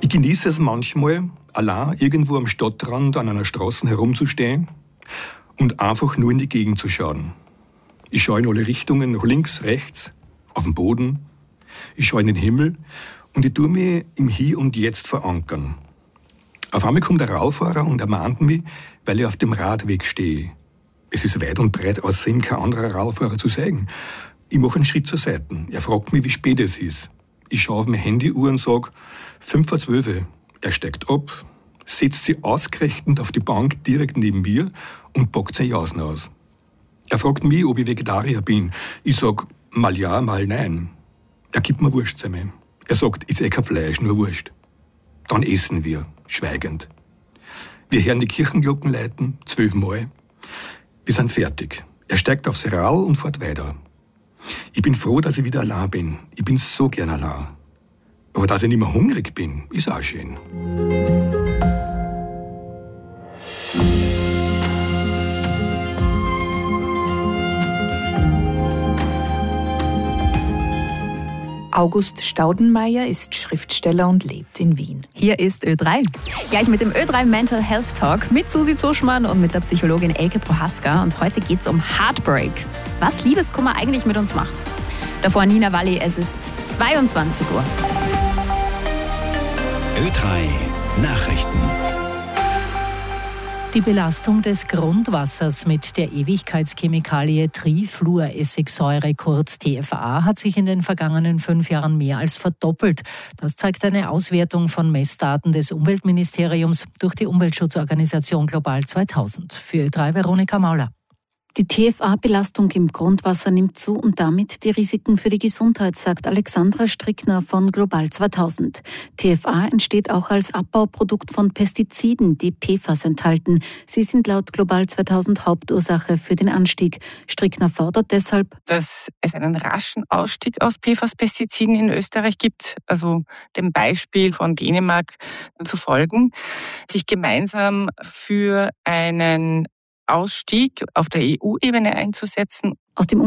Ich genieße es manchmal, allein irgendwo am Stadtrand an einer Straße herumzustehen und einfach nur in die Gegend zu schauen. Ich schaue in alle Richtungen, nach links, rechts, auf den Boden. Ich schaue in den Himmel und ich tue mich im Hier und Jetzt verankern. Auf einmal kommt ein Radfahrer und ermahnt mich, weil ich auf dem Radweg stehe. Es ist weit und breit außer ihm kein anderer Radfahrer zu sehen. Ich mache einen Schritt zur Seite. Er fragt mich, wie spät es ist. Ich schaue auf meine Handyuhr und sage, 11:05. Er steigt ab, setzt sich ausgerechnet auf die Bank direkt neben mir und packt seine Jausen aus. Er fragt mich, ob ich Vegetarier bin. Ich sage, mal ja, mal nein. Er gibt mir Wurst zusammen. Er sagt, ist kein Fleisch, nur Wurst. Dann essen wir, schweigend. Wir hören die Kirchenglocken läuten, 12 Mal. Wir sind fertig. Er steigt aufs Rad und fährt weiter. Ich bin froh, dass ich wieder allein bin. Ich bin so gern allein. Aber dass ich nicht mehr hungrig bin, ist auch schön. August Staudenmeier ist Schriftsteller und lebt in Wien. Hier ist Ö3. Gleich mit dem Ö3 Mental Health Talk mit Susi Zuschmann und mit der Psychologin Elke Prohaska. Und heute geht es um Heartbreak. Was Liebeskummer eigentlich mit uns macht. Davor Nina Walli, es ist 22 Uhr. Ö3 Nachrichten. Die Belastung des Grundwassers mit der Ewigkeitschemikalie Trifluoressigsäure, kurz TFA, hat sich in den vergangenen 5 Jahren mehr als verdoppelt. Das zeigt eine Auswertung von Messdaten des Umweltministeriums durch die Umweltschutzorganisation Global 2000. Für Ö3 Veronika Mauler. Die TFA-Belastung im Grundwasser nimmt zu und damit die Risiken für die Gesundheit, sagt Alexandra Strickner von Global 2000. TFA entsteht auch als Abbauprodukt von Pestiziden, die PFAS enthalten. Sie sind laut Global 2000 Hauptursache für den Anstieg. Strickner fordert deshalb, dass es einen raschen Ausstieg aus PFAS-Pestiziden in Österreich gibt, also dem Beispiel von Dänemark zu folgen, sich gemeinsam für einen Ausstieg auf der EU-Ebene einzusetzen. Aus dem